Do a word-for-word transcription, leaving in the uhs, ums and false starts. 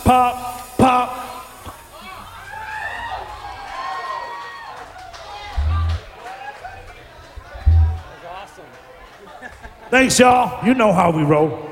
pop, pop. Thanks, y'all. You know how we roll.